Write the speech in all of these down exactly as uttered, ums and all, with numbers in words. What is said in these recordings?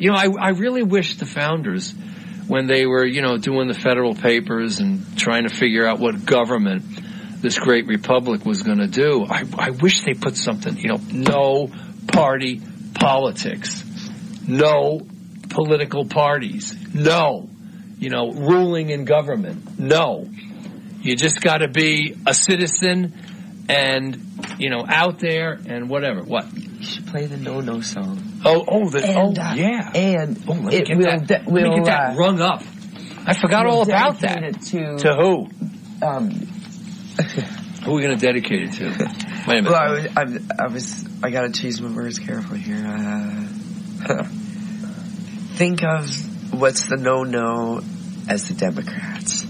You know, I, I really wish the founders, when they were, you know, doing the federal papers and trying to figure out what government this great republic was going to do, I, I wish they put something, you know, no party politics, no political parties, no, you know, ruling in government, no. You just got to be a citizen and, you know, out there and whatever. What? You should play the No No song. Oh, oh, the, and, oh, uh, yeah. And oh, let me it get will, that, de- let me will, get that uh, rung up. I forgot all about that. To, to who? Um, who are we going to dedicate it to? Wait a minute. Well, I was, I, I was, I got to choose my words carefully here. Uh, think of what's the no-no as the Democrats.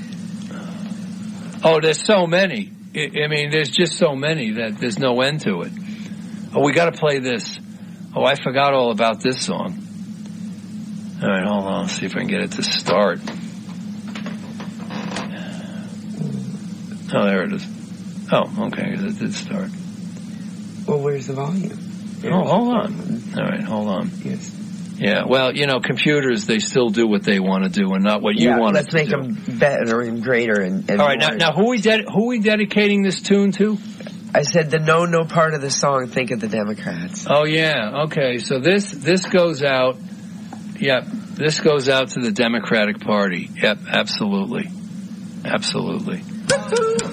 Oh, there's so many. I, I mean, there's just so many that there's no end to it. Oh, we got to play this. Oh, I forgot all about this song. All right, hold on. Let's see if I can get it to start. Oh, there it is. Oh, okay. It did start. Well, where's the volume? There's oh, hold on. All right, hold on. Yes. Yeah, well, you know, computers, they still do what they want to do and not what you yeah, want to do. let's make them better and greater. And, and all right, now, now who, we ded- who are we dedicating this tune to? I said the no-no part of the song, think of the Democrats. Oh, yeah. Okay, so this this goes out. Yep, this goes out to the Democratic Party. Yep, absolutely. Absolutely.